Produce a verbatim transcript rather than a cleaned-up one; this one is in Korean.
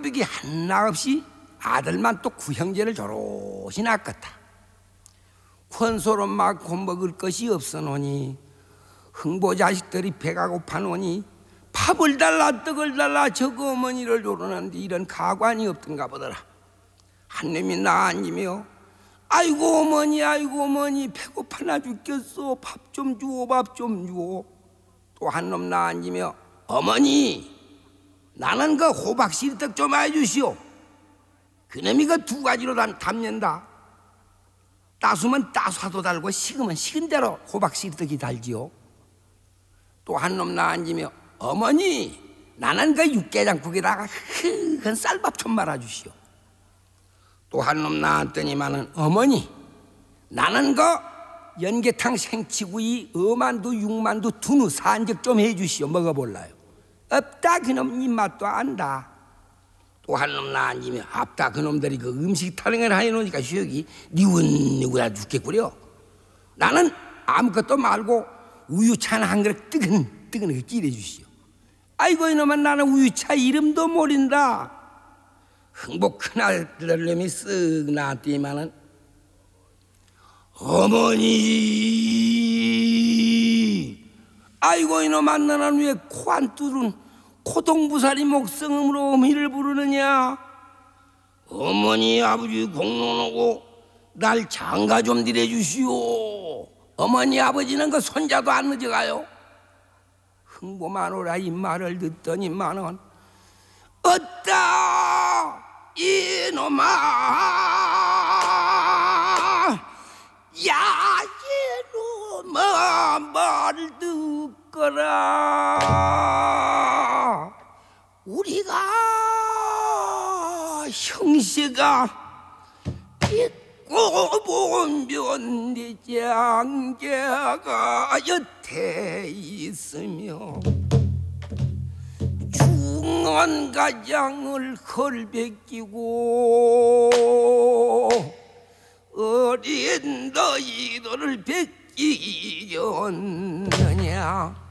꼴보기 하나 없이 아들만 또 구형제를 조롯이 낳았다. 권소로 막 먹을 것이 없어노니 흥보 자식들이 배가 고파노니 밥을 달라 떡을 달라 저거 어머니를 조르는데 이런 가관이 없던가 보더라. 한 놈이 나앉으며 아이고 어머니 아이고 어머니 배고파나 죽겠어. 밥 좀 주오 밥 좀 주오. 또 한 놈 나앉으며 어머니 나는 그 호박씨떡 좀 해주시오. 그놈이 그 두 가지로 담는다. 따수면 따수도 달고 식으면 식은 대로 호박씨떡이 달지요. 또 한 놈 나앉으며 어머니 나는 그 육개장국에다가 큰 쌀밥 좀 말아주시오. 또 한 놈 나왔더니만은 어머니 나는 그 연계탕 생치구이 어만두 육만두 두누 산적 좀 해주시오. 먹어볼라요. 없다 그놈 입맛도 안다. 또 한 놈 나앉으며 없다 그놈들이 그 음식 타령을 해놓으니까 여기 니운니구야 죽겠구려. 나는 아무것도 말고 우유차 한 그릇 뜨근뜨근하게 끼래 주시오. 아이고 이놈아 나는 우유차 이름도 모른다. 흥복 큰아들 놈이 쓱 나왔더니만은 어머니 아이고 이놈아 너는 왜 코 안 뚫은 코동부살이 목성음으로 어미를 부르느냐. 어머니 아버지 공론하고 날 장가 좀 드려주시오. 어머니 아버지는 그 손자도 안 늦어가요. 흥보 마누라 이 말을 듣더니만은 어따 이놈아 야 이놈아 말 듣거라. 우리가 형씨가 있고 보면 네 장계가 여태 있으며 중원 가장을 걸베끼고 어린 너희들을 베끼겠느냐.